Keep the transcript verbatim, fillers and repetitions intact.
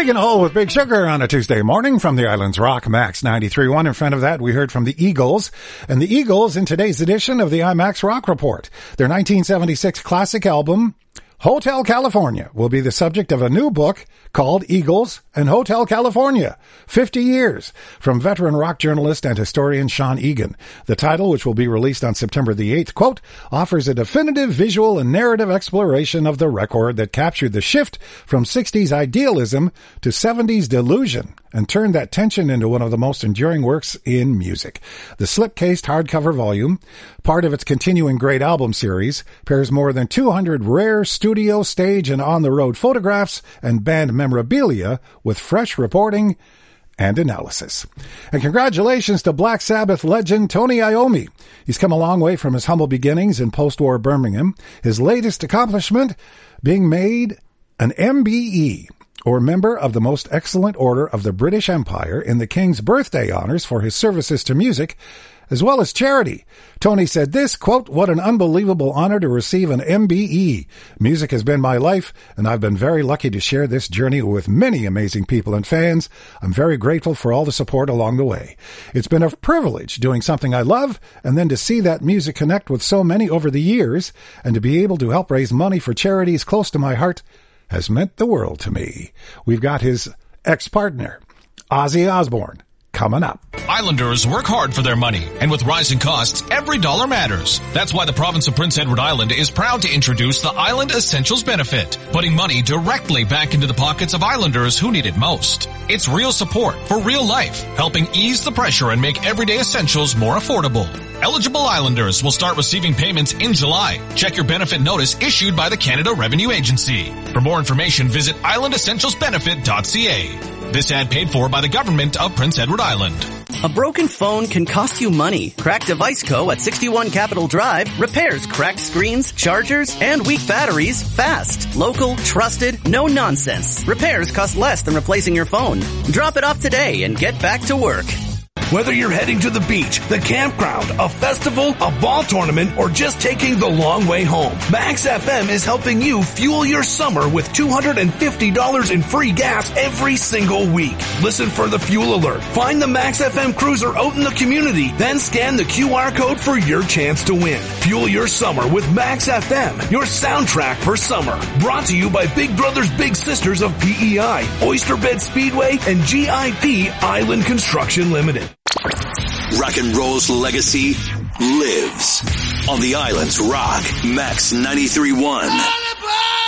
Digging a hole with Big Sugar on a Tuesday morning from the Islands Rock, Max ninety-three point one. In front of that, we heard from the Eagles. And the Eagles in today's edition of the IMAX Rock Report. Their nineteen seventy-six classic album, Hotel California, will be the subject of a new book called Eagles and Hotel California, fifty years, from veteran rock journalist and historian Sean Egan. The title, which will be released on September the eighth, quote, offers a definitive visual and narrative exploration of the record that captured the shift from sixties idealism to seventies delusion and turned that tension into one of the most enduring works in music. The slip-cased hardcover volume, part of its continuing great album series, pairs more than two hundred rare studio, stage, and on-the-road photographs and band memorabilia with fresh reporting and analysis. And congratulations to Black Sabbath legend Tony Iommi. He's come a long way from his humble beginnings in post-war Birmingham. His latest accomplishment, being made an M B E, or Member of the Most Excellent Order of the British Empire, in the King's birthday honors for his services to music, as well as charity. Tony said this, quote, what an unbelievable honor to receive an M B E. Music has been my life, and I've been very lucky to share this journey with many amazing people and fans. I'm very grateful for all the support along the way. It's been a privilege doing something I love, and then to see that music connect with so many over the years, and to be able to help raise money for charities close to my heart has meant the world to me. We've got his ex-partner, Ozzy Osbourne, coming up. Islanders work hard for their money, and with rising costs, every dollar matters. That's why the province of Prince Edward Island is proud to introduce the Island Essentials benefit, putting money directly back into the pockets of Islanders who need it most. It's real support for real life, helping ease the pressure and make everyday essentials more affordable. Eligible Islanders will start receiving payments in July. Check your benefit notice issued by the Canada Revenue Agency. For more information, visit island essentials benefit dot c a. This ad paid for by the government of Prince Edward Island. A broken phone can cost you money. Cracked Device Co. at sixty-one Capitol Drive repairs cracked screens, chargers, and weak batteries fast. Local, trusted, no nonsense. Repairs cost less than replacing your phone. Drop it off today and get back to work. Whether you're heading to the beach, the campground, a festival, a ball tournament, or just taking the long way home, Max F M is helping you fuel your summer with two hundred fifty dollars in free gas every single week. Listen for the fuel alert. Find the Max F M cruiser out in the community, then scan the Q R code for your chance to win. Fuel your summer with Max F M, your soundtrack for summer. Brought to you by Big Brothers Big Sisters of P E I, Oyster Bed Speedway, and G I P Island Construction Limited. Rock and roll's legacy lives on the Islands Rock, Max ninety-three point one.